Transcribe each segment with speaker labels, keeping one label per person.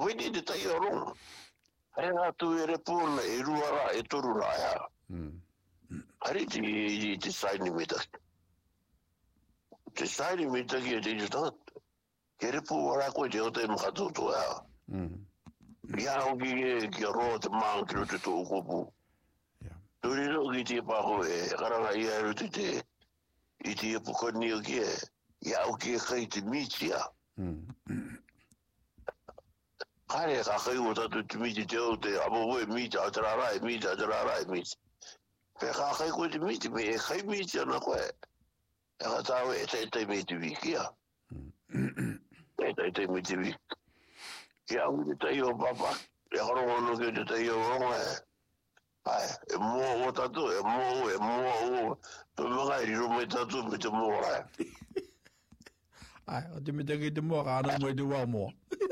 Speaker 1: wini te tai orong. Hai ngā tu e repona e ruara e toru rāia. Hari te saini mitaki. Te saini mitaki e te itangat. Ke repo wara koe te ote makatoto ea. Ia hoki e kia roa te maang kiro te tō kopu. Turi ro ki te pako e karanga ia ero te i te epukani o ki e. Ia hoki e kai te mitia. Kare ka kai o tatu te miti te o te apopoe miti atararai miti. Pe ka kai koe te miti me e kai miti ana koe. E ka tāwe e teitai miti wikia. Teitai miti wik. Ia au te tai o papa. E karongo no ke te tai o ronga e. Ai, e mua o tatu, e mua o. Pe mga i riro mai tatu me te mua rai.
Speaker 2: Ai, o te mita ki te mua ka ana mo i te wā mua.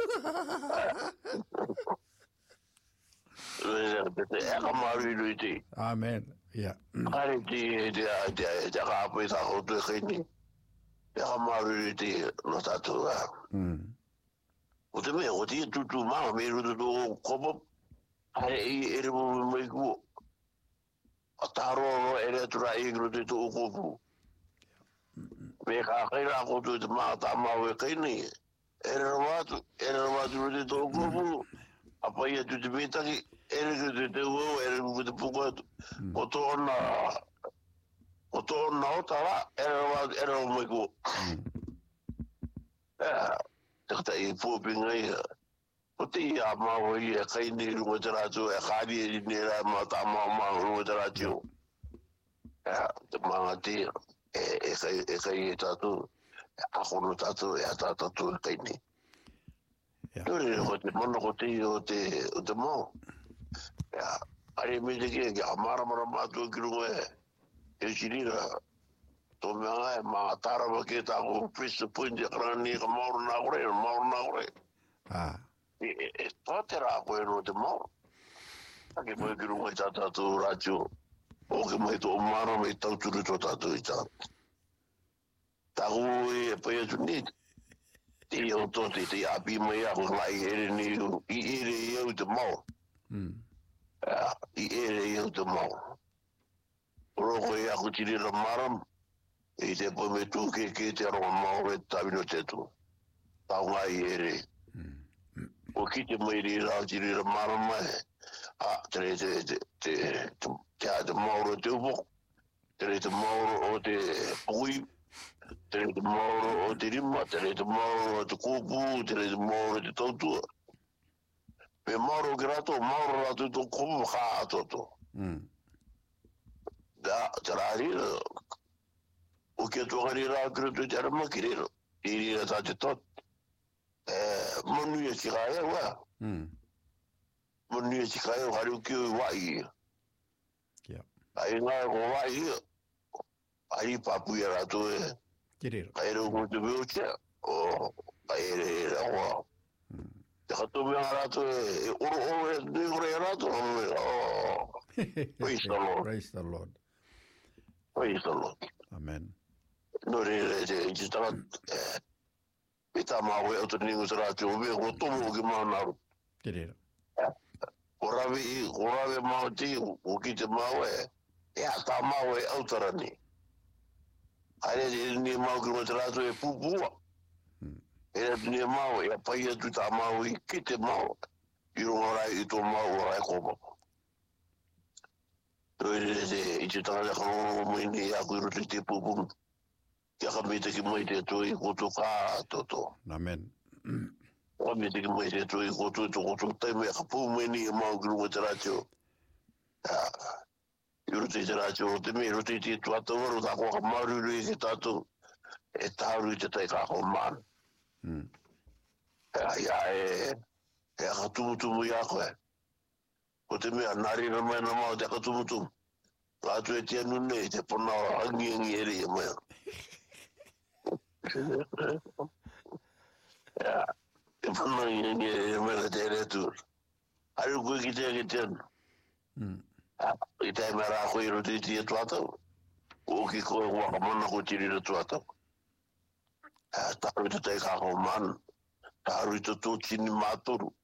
Speaker 1: E ka maru i te.
Speaker 2: Amen, ia.
Speaker 1: Kare te kāpai tā koutu e kaini. E ka maru i te no tatu a. O te mea, o te tutu maa, me rutu tō kopa. Hare i ere mo mai kua. A tāroa ere atura i rutu tō kopu. Me ka kaira koutu te maa tā mau e kaini. Ere rawatu rutu tō kopu. A pai atu te metaki. Ere te uau, ere te puku atu. O tōna otara, ere o mai kua. Te kata i pōpinga i. O te ia mau i e kaini runga te rātu, e kāri e nera ma tā mau runga te rātu. Te manga te, e kai e tātu, e akono tātu, e ata tātu e kaini. Nore ko te mono ko te o te mau. Are me te kia, ki a maramara mātua ki runga e sirira. Tō mea ngai, mā tārawa ke tāko press point e karani ka mauro nā kore. E tāte rā koe no te mauro. Ake mai ki runga i tā tātou rātio. O ke mai tō marama i tauturu tō tātou i tātou. Tāko e pai atu ni. Te au tōte te api mai ako ngai ere ni i ere i au te mauro. I ere i au te mauro. Roko e ako tirira marama. I te po me tu ke te aronga maure tawino tetu. Tau ngai ere. O ki te mairi rau tiri ra marama e. Tere te mauro te upo. Tere te mauro o te pui. Tere te mauro o te rima. Tere te mauro o te kōpū. Tere te mauro o te tautua. Pe mauro ki rato, mauro rato tō kopu kā atoto. Te rārira. O kia tuakari rā kira tu te arama ki rero. I rira tā te tot. Monu ia si kai au ea. Monu ia si kai au hari uki oi wai ia. Ai ngā ko wai ia. Ai papu ia rātou e.
Speaker 2: Ki rero.
Speaker 1: Ai reo ko te wheelchair. Ai ere awa. Te kato mea rātou e oro e nui kore rātou. Praise the Lord.
Speaker 2: Praise the Lord.
Speaker 1: Praise the Lord.
Speaker 2: Amen.
Speaker 1: No re te tanga me tā mau e auto ningu te rātou o mea ko tomo o ki mau naru.
Speaker 2: Ki rero.
Speaker 1: Ko rawe mau ti o ki te mau e a tā mau e autarani. Haere te ni mau ki mo te rātou e pupua. E rātou ni mau e a pai atu tā mau i ki te mau. I ronga rai i tō mau o rai kōpapa. I te tanga le karongo mai ni a kui rote te pupung. Kia ka me te ki mai te tui koto kā toto.
Speaker 2: Amen.
Speaker 1: Ka me te ki mai te tui koto tai mea ka pū mai ni e mau ki runga te rātio. I rote te rātio o te me rote te tuata waru tā kua ka maruru i ke tātou. E tāru i te tai kā kua man. Ia e ka tumutumu i a koe. O te mea nari na mai na mau te ka tumutumu. Kātu e tia nune i te pona angi ere i mea. Te pona angi ere i mea te ere tu. Haru koe ki te ake tēnu. I te mea rā koe i rote i tia tuatau. O ki koe waka mana koe tiri ra tuatau. Tāru i te tai kako man. Tāru i te tō tini mātoru.